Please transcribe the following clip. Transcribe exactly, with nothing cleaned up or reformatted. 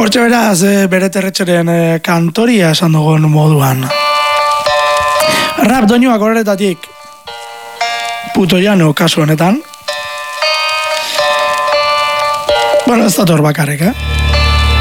Hortxe beraz, e, bere terretxeren e, kantoria esan dugun moduan. Rap doinuak horretatik Puto Llano kasu honetan. Bueno, ez dator bakarrik, eh?